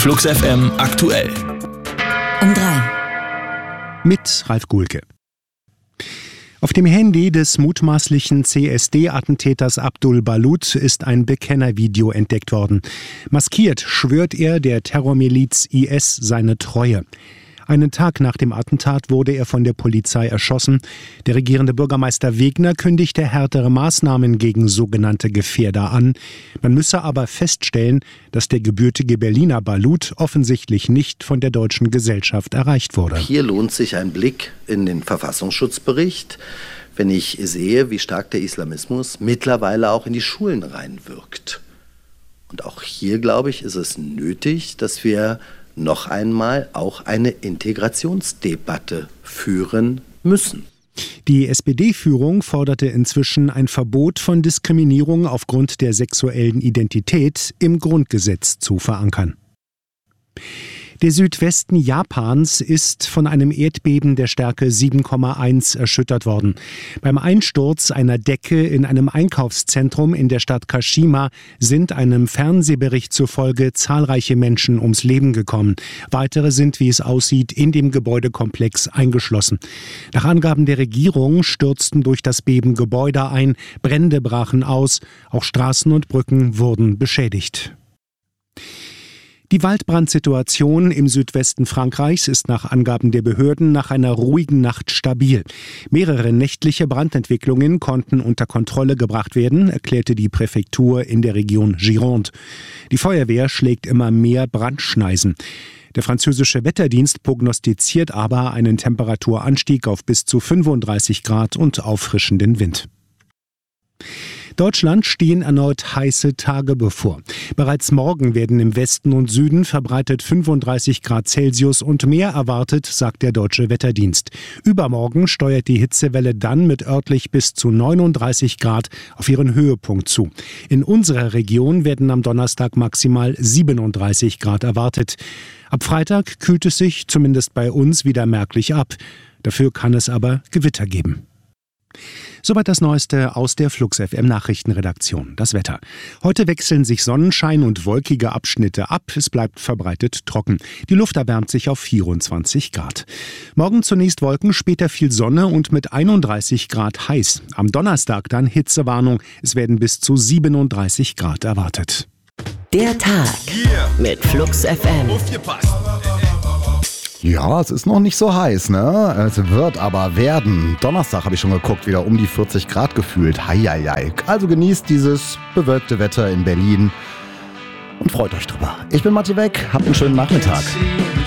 Flux FM aktuell. Um 3. Mit Ralf Guhlke. Auf dem Handy des mutmaßlichen CSD-Attentäters Abdul Balut ist ein Bekennervideo entdeckt worden. Maskiert schwört er der Terrormiliz IS seine Treue. Einen Tag nach dem Attentat wurde er von der Polizei erschossen. Der regierende Bürgermeister Wegner kündigte härtere Maßnahmen gegen sogenannte Gefährder an. Man müsse aber feststellen, dass der gebürtige Berliner Balut offensichtlich nicht von der deutschen Gesellschaft erreicht wurde. Hier lohnt sich ein Blick in den Verfassungsschutzbericht, wenn ich sehe, wie stark der Islamismus mittlerweile auch in die Schulen reinwirkt. Und auch hier, glaube ich, ist es nötig, dass wir noch einmal auch eine Integrationsdebatte führen müssen. Die SPD-Führung forderte inzwischen ein Verbot von Diskriminierung aufgrund der sexuellen Identität im Grundgesetz zu verankern. Der Südwesten Japans ist von einem Erdbeben der Stärke 7,1 erschüttert worden. Beim Einsturz einer Decke in einem Einkaufszentrum in der Stadt Kashima sind einem Fernsehbericht zufolge zahlreiche Menschen ums Leben gekommen. Weitere sind, wie es aussieht, in dem Gebäudekomplex eingeschlossen. Nach Angaben der Regierung stürzten durch das Beben Gebäude ein, Brände brachen aus, auch Straßen und Brücken wurden beschädigt. Die Waldbrandsituation im Südwesten Frankreichs ist nach Angaben der Behörden nach einer ruhigen Nacht stabil. Mehrere nächtliche Brandentwicklungen konnten unter Kontrolle gebracht werden, erklärte die Präfektur in der Region Gironde. Die Feuerwehr schlägt immer mehr Brandschneisen. Der französische Wetterdienst prognostiziert aber einen Temperaturanstieg auf bis zu 35 Grad und auffrischenden Wind. Deutschland stehen erneut heiße Tage bevor. Bereits morgen werden im Westen und Süden verbreitet 35 Grad Celsius und mehr erwartet, sagt der deutsche Wetterdienst. Übermorgen steuert die Hitzewelle dann mit örtlich bis zu 39 Grad auf ihren Höhepunkt zu. In unserer Region werden am Donnerstag maximal 37 Grad erwartet. Ab Freitag kühlt es sich, zumindest bei uns, wieder merklich ab. Dafür kann es aber Gewitter geben. Soweit das Neueste aus der Flux FM Nachrichtenredaktion. Das Wetter. Heute wechseln sich Sonnenschein und wolkige Abschnitte ab. Es bleibt verbreitet trocken. Die Luft erwärmt sich auf 24 Grad. Morgen zunächst Wolken, später viel Sonne und mit 31 Grad heiß. Am Donnerstag dann Hitzewarnung. Es werden bis zu 37 Grad erwartet. Der Tag mit Flux FM. Ja, es ist noch nicht so heiß, ne? Es wird aber werden. Donnerstag habe ich schon geguckt, wieder um die 40 Grad gefühlt. Heieiei. Also genießt dieses bewölkte Wetter in Berlin und freut euch drüber. Ich bin Matti Weck, habt einen schönen Nachmittag.